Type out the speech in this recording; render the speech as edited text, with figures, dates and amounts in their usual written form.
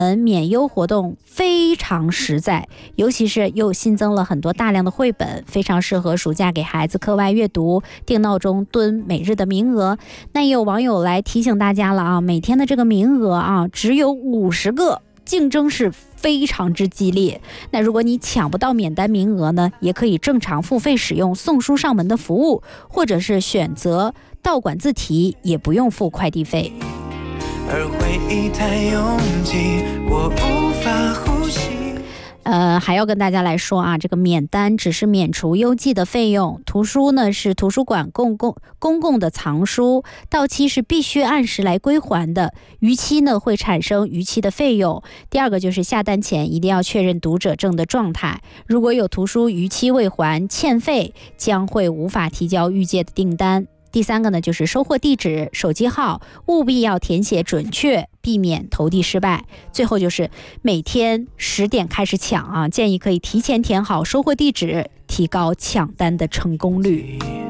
免优活动非常实在，尤其是又新增了很多大量的绘本，非常适合暑假给孩子课外阅读，定闹钟蹲每日的名额。那也有网友来提醒大家了啊，每天的这个名额啊只有50个，竞争是非常之激烈。那如果你抢不到免单名额呢，也可以正常付费使用送书上门的服务，或者是选择到馆自提，也不用付快递费。而回忆太拥挤，我无法呼吸。还要跟大家来说啊，这个免单只是免除邮寄的费用，图书呢是图书馆公共的藏书，到期是必须按时来归还的，逾期呢会产生逾期的费用。第二个就是下单前一定要确认读者证的状态，如果有图书逾期未还欠费，将会无法提交预借的订单。第三个呢，就是收货地址、手机号务必要填写准确，避免投递失败。最后就是每天10点开始抢啊，建议可以提前填好收货地址，提高抢单的成功率。